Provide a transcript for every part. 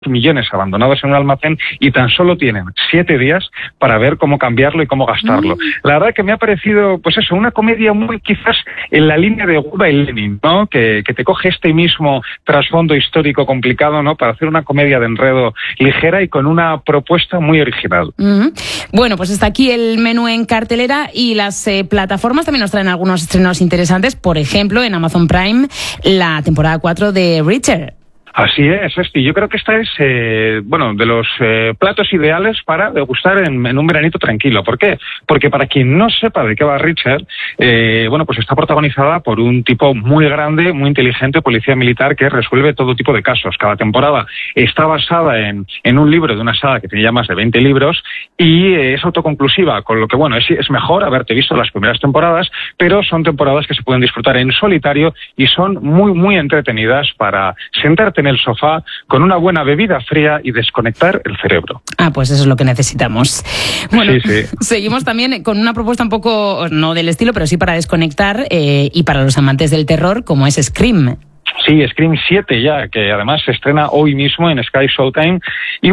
millones abandonados en un almacén y tan solo tienen 7 días para ver cómo cambiarlo y cómo gastarlo. La verdad que me ha parecido, pues eso, una comedia muy quizás en la línea de Hugo y Lenin, ¿no? Que te coge este mismo trasfondo histórico complicado, ¿no? Para hacer una comedia de enredo ligera y con una propuesta muy original. Bueno, pues está aquí el menú en cartelera y las plataformas también nos traen algunos estrenos interesantes. Por ejemplo, en Amazon Prime, la temporada 4 de Reacher. Así es, Esti. Yo creo que esta es, de los platos ideales para degustar en un veranito tranquilo. ¿Por qué? Porque para quien no sepa de qué va Reacher, pues está protagonizada por un tipo muy grande, muy inteligente, policía militar que resuelve todo tipo de casos. Cada temporada está basada en un libro de una saga que tiene ya más de 20 libros y es autoconclusiva, con lo que, es mejor haberte visto las primeras temporadas, pero son temporadas que se pueden disfrutar en solitario y son muy, muy entretenidas para sentarte en el sofá con una buena bebida fría y desconectar el cerebro. Pues eso es lo que necesitamos. Bueno, sí. Seguimos también con una propuesta un poco, no del estilo, pero sí para desconectar y para los amantes del terror, como es Scream. Sí, Scream 7 ya, que además se estrena hoy mismo en Sky Showtime. Y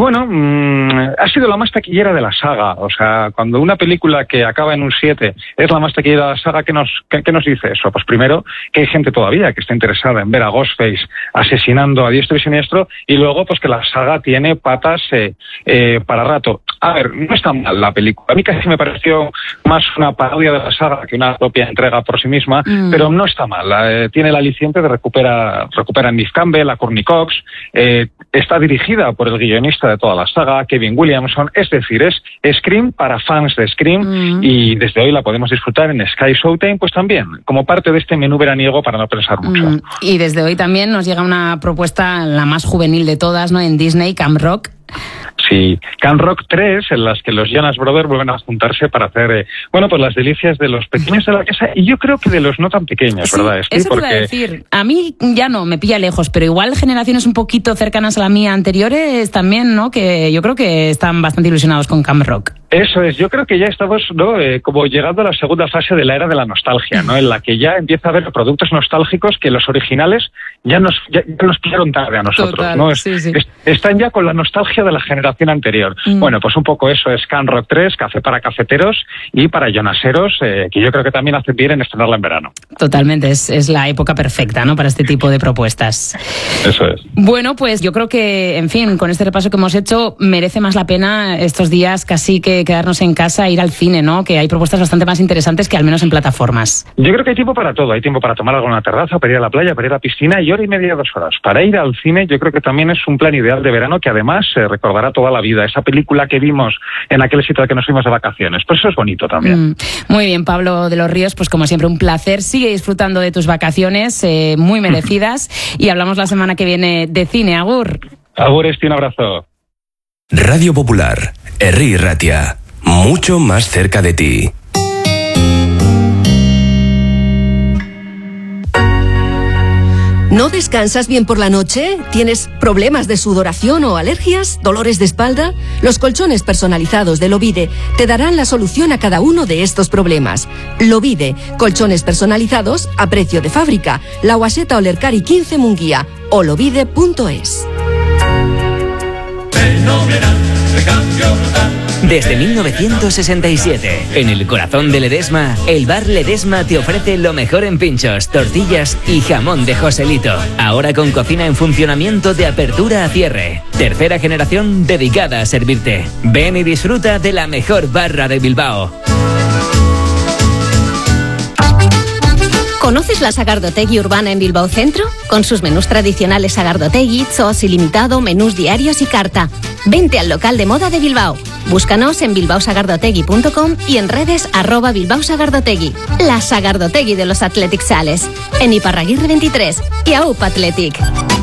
ha sido la más taquillera de la saga. O sea, cuando una película que acaba en un 7 es la más taquillera de la saga, ¿qué nos dice eso? Pues primero, que hay gente todavía que está interesada en ver a Ghostface asesinando a diestro y siniestro, y luego, pues que la saga tiene patas para rato. A ver, no está mal la película. A mí casi me pareció más una parodia de la saga que una propia entrega por sí misma, pero no está mal. Tiene el aliciente de recuperar a Neve Campbell, a Courtney Cox, está dirigida por el guionista de toda la saga, Kevin Williamson, es decir, es Scream para fans de Scream y desde hoy la podemos disfrutar en Sky Showtime, pues también, como parte de este menú veraniego para no pensar mucho. Y desde hoy también nos llega una propuesta, la más juvenil de todas, ¿no? En Disney, Camp Rock. Sí, Camp Rock 3, en las que los Jonas Brothers vuelven a juntarse para hacer, pues las delicias de los pequeños de la casa y yo creo que de los no tan pequeños, sí, ¿verdad? Eso te iba a decir. A mí ya no, me pilla lejos, pero igual generaciones un poquito cercanas a la mía anteriores también, ¿no? Que yo creo que están bastante ilusionados con Camp Rock. Eso es, yo creo que ya estamos, ¿no? Como llegando a la segunda fase de la era de la nostalgia, ¿no? En la que ya empieza a haber productos nostálgicos que los originales ya nos pillaron tarde a nosotros. Total, ¿no? Sí. Están ya con la nostalgia de la generación anterior. Bueno, pues un poco eso es Camp Rock 3, café para cafeteros y para jonaseros, que yo creo que también hacen bien en estrenarla en verano. Totalmente, es la época perfecta, ¿no? Para este tipo de propuestas. Eso es. Bueno, pues yo creo que, en fin, con este repaso que hemos hecho, merece más la pena estos días casi que quedarnos en casa e ir al cine, ¿no? Que hay propuestas bastante más interesantes que al menos en plataformas. Yo creo que hay tiempo para todo. Hay tiempo para tomar algo en la terraza, para ir a la playa, para ir a la piscina y hora y media, 2 horas. Para ir al cine yo creo que también es un plan ideal de verano que además se recordará toda la vida. Esa película que vimos en aquel sitio al que nos fuimos de vacaciones. Pues eso es bonito también. Muy bien, Pablo de los Ríos, pues como siempre un placer. Sigue disfrutando de tus vacaciones, muy merecidas. Y hablamos la semana que viene de cine. Agur. Agur, un abrazo. Radio Popular, Herri Ratia, mucho más cerca de ti. ¿No descansas bien por la noche? ¿Tienes problemas de sudoración o alergias? ¿Dolores de espalda? Los colchones personalizados de Lovide te darán la solución a cada uno de estos problemas. Lovide, colchones personalizados a precio de fábrica. La Guaseta Olercari 15 Munguía o lovide.es. Desde 1967, en el corazón de Ledesma, el bar Ledesma te ofrece lo mejor en pinchos, tortillas y jamón de Joselito. Ahora con cocina en funcionamiento de apertura a cierre. Tercera generación dedicada a servirte. Ven y disfruta de la mejor barra de Bilbao. ¿Conoces la Sagardotegui Urbana en Bilbao Centro? Con sus menús tradicionales Sagardotegui, zoos ilimitado, menús diarios y carta. Vente al local de moda de Bilbao. Búscanos en bilbaosagardotegui.com y en redes @bilbaosagardotegui. La Sagardotegui de los Athletic Sales. En Iparraguirre 23 y AUP Athletic.